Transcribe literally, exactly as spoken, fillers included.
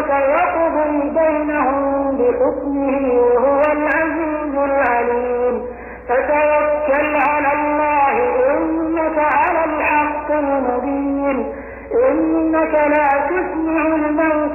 ربك يقضي بينهم بحكمه وهو العزيز العليم فتوكل على الله إنك على الحق المبين إنك لا تسمع الموتى